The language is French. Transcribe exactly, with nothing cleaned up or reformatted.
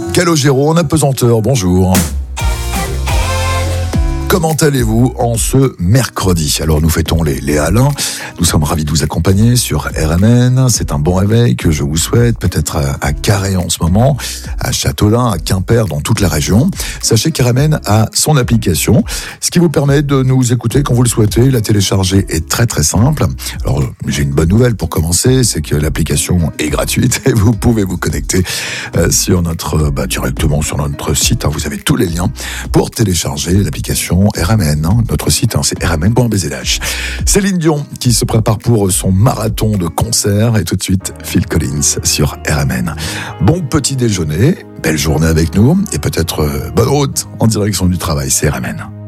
Calogero en apesanteur, bonjour. Comment allez-vous en ce mercredi ? Alors nous fêtons les, les Alains, nous sommes ravis de vous accompagner sur R M N, c'est un bon réveil que je vous souhaite, peut-être à, à Carré en ce moment, à Châteaulin, à Quimper, dans toute la région. Sachez qu'R M N a son application, ce qui vous permet de nous écouter quand vous le souhaitez. La télécharger est très très simple. Alors j'ai une bonne nouvelle pour commencer, c'est que l'application est gratuite et vous pouvez vous connecter euh, sur notre, bah, directement sur notre site, hein, vous avez tous les liens pour télécharger l'application R M N, hein. Notre site, hein, c'est r m n point b z h. Céline Dion qui se prépare pour son marathon de concerts et tout de suite Phil Collins sur R M N. Bon petit déjeuner, belle journée avec nous et peut-être euh, bonne route en direction du travail, c'est R M N.